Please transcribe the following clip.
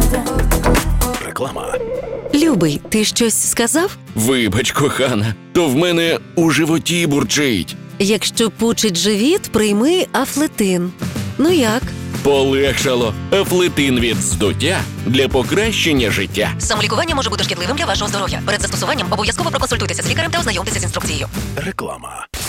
Реклама. Любий, ти щось сказав? Вибач, кохана, то в мене у животі бурчить. Якщо пучить живіт, прийми Афлетин. Ну як? Полегшало. Афлетин від вздуття для покращення життя. Самолікування може бути шкідливим для вашого здоров'я. Перед застосуванням обов'язково проконсультуйтеся з лікарем та ознайомтеся з інструкцією. Реклама.